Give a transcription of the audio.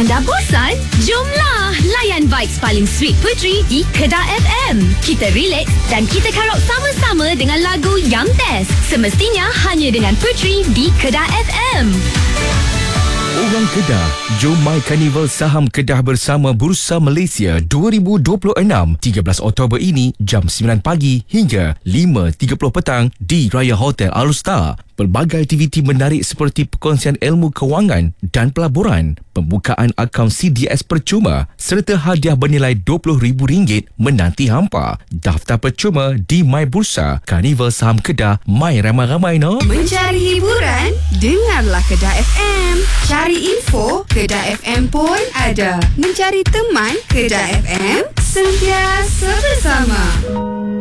Anda bosan? Jomlah layan vibes paling sweet Puteri di Kedah FM. Kita relax dan kita karaoke sama-sama dengan lagu yang best. Semestinya hanya dengan Puteri di Kedah FM. Orang Kedah, jom My Carnival Saham Kedah bersama Bursa Malaysia 2026 13 Oktober ini jam 9 pagi hingga 5.30 petang di Raya Hotel All-Star. Pelbagai aktiviti menarik seperti perkongsian ilmu kewangan dan pelaburan, pembukaan akaun CDS percuma serta hadiah bernilai RM20,000 menanti hampa. Daftar percuma di My Bursa Carnival Saham Kedah. My ramai-ramai no. Mencari hiburan? Dengarlah Kedah FM. Cari info? Kedah FM pun ada. Mencari teman? Kedah FM sentiasa bersama.